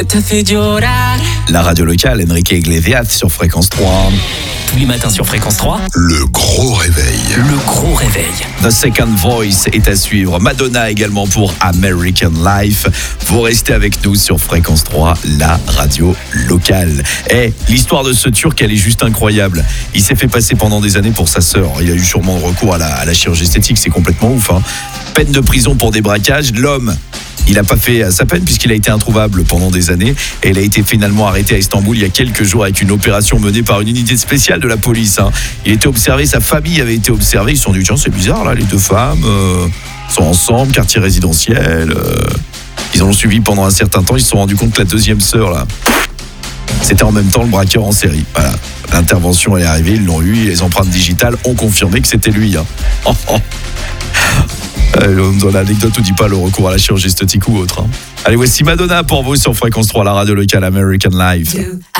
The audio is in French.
La radio locale, Enrique Iglesias sur Fréquence 3. Tous les matins sur Fréquence 3. Le gros réveil. Le gros réveil. The Second Voice est à suivre. Madonna également pour American Life. Vous restez avec nous sur Fréquence 3, la radio locale. L'histoire de ce Turc, elle est juste incroyable. Il s'est fait passer pendant des années pour sa sœur. Il a eu sûrement recours à la chirurgie esthétique. C'est complètement ouf, hein. Peine de prison pour des braquages. L'homme, il n'a pas fait sa peine puisqu'il a été introuvable pendant des années et il a été finalement arrêté à Istanbul il y a quelques jours avec une opération menée par une unité spéciale de la police, hein. Il était observé, sa famille avait été observée, ils se sont dit tiens c'est bizarre là, les deux femmes sont ensemble, quartier résidentiel, ils en ont suivi pendant un certain temps, ils se sont rendus compte que la deuxième sœur là, c'était en même temps le braqueur en série. Voilà, l'intervention est arrivée, ils l'ont eu, les empreintes digitales ont confirmé que c'était lui, hein. Dans l'anecdote, on dit pas le recours à la chirurgie esthétique ou autre, hein. Allez, voici Madonna pour vous sur Fréquence 3, la radio locale American Life.